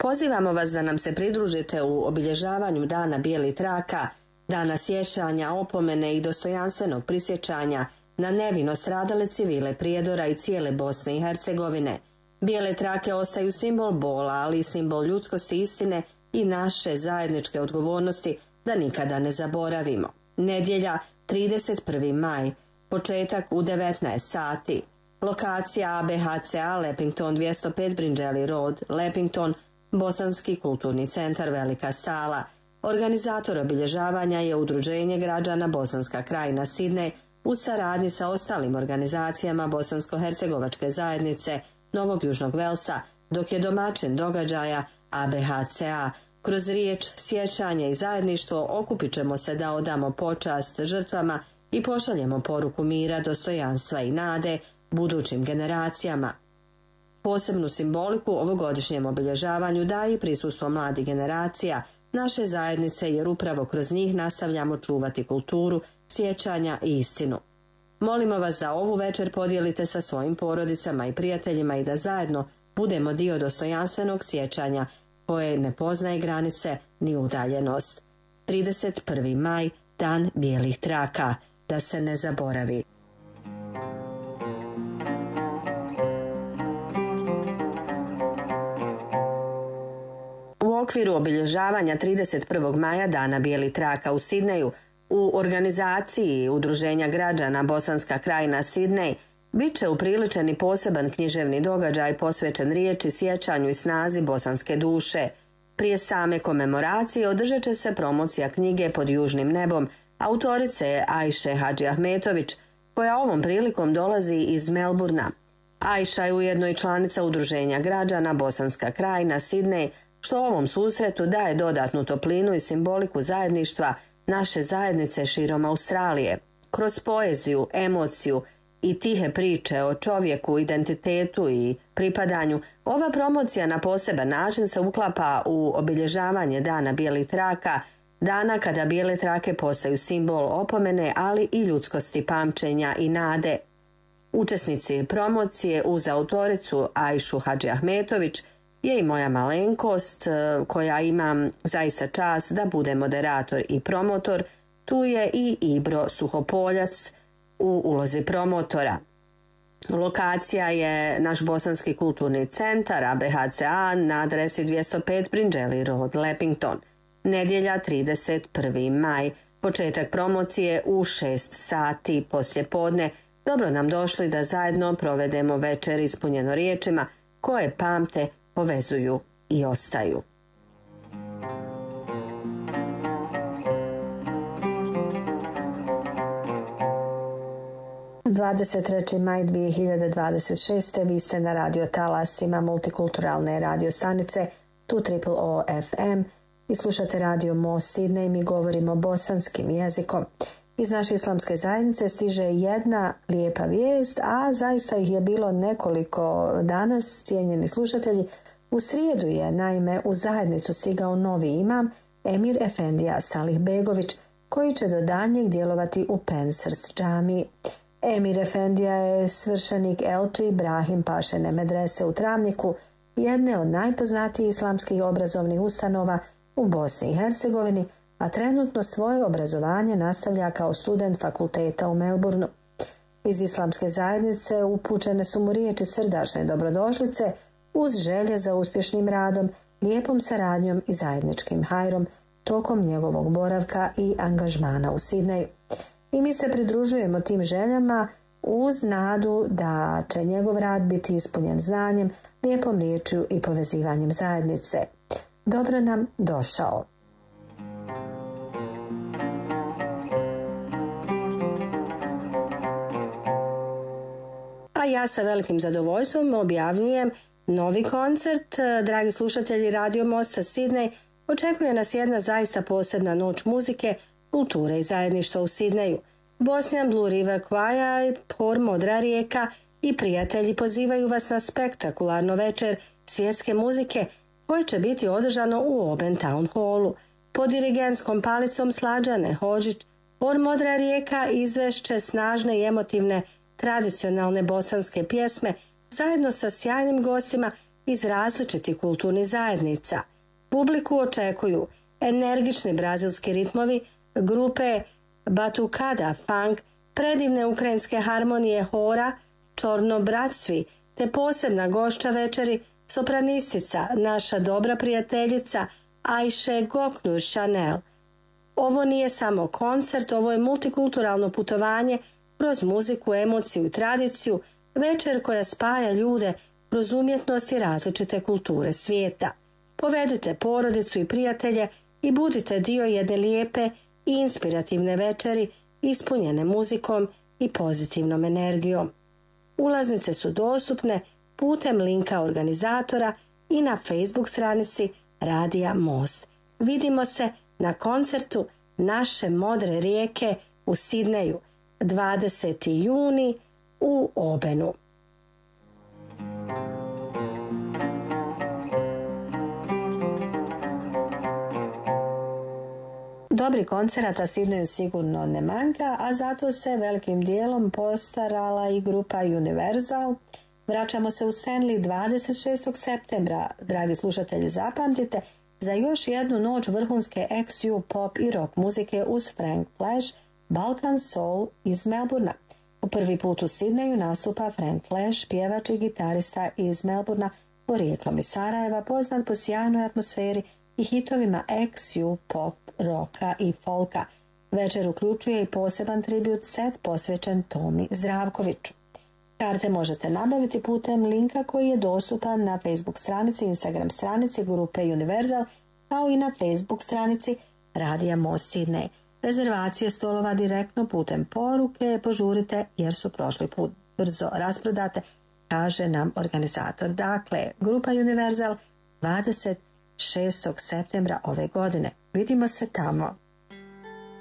Pozivamo vas da nam se pridružite u obilježavanju Dana bijelih traka, dana sjećanja, opomene i dostojanstvenog prisjećanja na nevino stradale civile Prijedora i cijele Bosne i Hercegovine. Bijele trake ostaju simbol bola, ali i simbol ljudskosti, istine i naše zajedničke odgovornosti da nikada ne zaboravimo. Nedjelja, 31. maj, početak u 19 sati. Lokacija ABHCA Lepington 205 Brinđeli Road, Lepington, Bosanski kulturni centar Velika sala. Organizator obilježavanja je Udruženje građana Bosanska krajina Sidnej u saradnji sa ostalim organizacijama Bosansko-hercegovačke zajednice Novog Južnog Velsa, dok je domaćin događaja ABHCA. Kroz riječ, sjećanje i zajedništvo okupit ćemo se da odamo počast žrtvama i pošaljemo poruku mira, dostojanstva i nade budućim generacijama. Posebnu simboliku ovogodišnjem obilježavanju daje prisustvo mladih generacija naše zajednice, jer upravo kroz njih nastavljamo čuvati kulturu, sjećanja i istinu. Molimo vas da ovu večer podijelite sa svojim porodicama i prijateljima i da zajedno budemo dio dostojanstvenog sjećanja koje ne poznaje granice ni udaljenost. 31. maj, Dan bijelih traka, da se ne zaboravi. U okviru obilježavanja 31. maja Dana bijelih traka u Sidneju, u organizaciji Udruženja građana Bosanska krajina Sidnej, bit će upriličen i poseban književni događaj posvećen riječi, sjećanju i snazi bosanske duše. Prije same komemoracije održat će se promocija knjige Pod južnim nebom autorice je Ajše Hadžiahmetović, koja ovom prilikom dolazi iz Melburna. Ajša je ujedno i članica Udruženja građana Bosanska krajina Sidnej, što ovom susretu daje dodatnu toplinu i simboliku zajedništva naše zajednice širom Australije. Kroz poeziju, emociju i tihe priče o čovjeku, identitetu i pripadanju, ova promocija na poseban način se uklapa u obilježavanje Dana bijelih traka, dana kada bijele trake postaju simbol opomene, ali i ljudskosti, pamćenja i nade. Učesnici promocije uz autoricu Ajšu Hadžiahmetović je i moja malenkost, koja imam zaista čast da bude moderator i promotor. Tu je i Ibro Suhopoljac u ulozi promotora. Lokacija je naš Bosanski kulturni centar ABHCA na adresi 205 Brinđeli Road, Lepington. Nedjelja, 31. maj, početak promocije u 6 sati poslijepodne. Dobro nam došli da zajedno provedemo večer ispunjeno riječima koje pamte, povezuju i ostaju. ...23. maj 2026. Vi ste na radio talasima multikulturalne radio stanice TUO FM i slušate radio Most Sidnej. Mi govorimo bosanskim jezikom. Iz naše islamske zajednice stiže jedna lijepa vijest, a zaista ih je bilo nekoliko danas, cijenjeni slušatelji. U srijedu je, naime, u zajednicu stigao novi imam, Emir Efendija Salih Begović, koji će do daljnjeg djelovati u Pensers džamiji. Emir Efendija je svršenik Elči Ibrahim Pašene medrese u Travniku, jedne od najpoznatijih islamskih obrazovnih ustanova u Bosni i Hercegovini, a trenutno svoje obrazovanje nastavlja kao student fakulteta u Melbourneu. Iz islamske zajednice upućene su mu riječi srdačne dobrodošlice uz želje za uspješnim radom, lijepom saradnjom i zajedničkim hajrom tokom njegovog boravka i angažmana u Sidneju. I mi se pridružujemo tim željama uz nadu da će njegov rad biti ispunjen znanjem, lijepom riječju i povezivanjem zajednice. Dobro nam došao. A ja sa velikim zadovoljstvom objavljujem novi koncert. Dragi slušatelji Radio Mosta Sidnej, očekuje nas jedna zaista posebna noć muzike, kulture i zajedništva u Sidneju. Bosnian Blue River Choir, Hor Modra rijeka i prijatelji pozivaju vas na spektakularno večer svjetske muzike koje će biti održano u Oben Town Hallu. Pod dirigentskom palicom Slađane Hodžić, Hor Modra rijeka izvešće snažne i emotivne tradicionalne bosanske pjesme zajedno sa sjajnim gostima iz različitih kulturnih zajednica. Publiku očekuju energični brazilski ritmovi, grupe Batucada Funk, predivne ukrajinske harmonije hora Čorno Bratsvi, te posebna gošća večeri, sopranistica, naša dobra prijateljica Ajše Goknu Chanel. Ovo nije samo koncert, ovo je multikulturalno putovanje kroz muziku, emociju i tradiciju, večer koja spaja ljude kroz umjetnost i različite kulture svijeta. Povedite porodicu i prijatelje i budite dio jedne lijepe i inspirativne večeri ispunjene muzikom i pozitivnom energijom. Ulaznice su dostupne putem linka organizatora i na Facebook stranici Radija Most. Vidimo se na koncertu Naše modre rijeke u Sidneju 20. juni u Obenu. Dobri koncerata Sidneju sigurno ne manjka, a zato se velikim dijelom postarala i grupa Universal. Vraćamo se u Stanley 26. septembra. Dragi slušatelji, zapamtite, za još jednu noć vrhunske XU pop i rock muzike uz Frank Flash, Balkan Soul iz Melbourna. Po prvi put u Sidneju nastupa Frank Flash, pjevač i gitarista iz Melbourna, porijeklom iz Sarajeva, poznat po sjajnoj atmosferi i hitovima XU pop, roka i folka. Večer uključuje i poseban tribut set posvećen Tomi Zdravkoviću. Karte možete nabaviti putem linka koji je dostupan na Facebook stranici i Instagram stranici grupe Universal, kao i na Facebook stranici Radija Most Sidney. Rezervacije stolova direktno putem poruke požurite jer su prošli put brzo rasprodate, kaže nam organizator. Dakle, grupa Universal 26. septembra ove godine. Vidimo se tamo.